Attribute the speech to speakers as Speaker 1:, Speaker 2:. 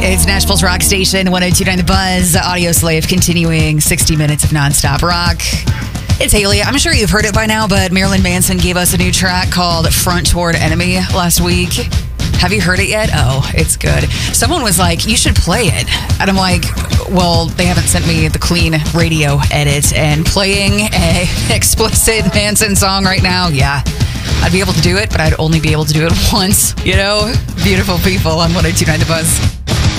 Speaker 1: It's Nashville's rock station, 102.9 The Buzz, Audio Slave, continuing 60 minutes of nonstop rock. It's Haley. I'm sure you've heard it by now, but Marilyn Manson gave us a new track called Front Toward Enemy last week. Have you heard it yet? Oh, it's good. Someone was like, you should play it. And I'm like, well, they haven't sent me the clean radio edit. And playing an explicit Manson song right now, yeah. I'd be able to do it, but I'd only be able to do it once, you know? Beautiful people on 102.9 The Buzz.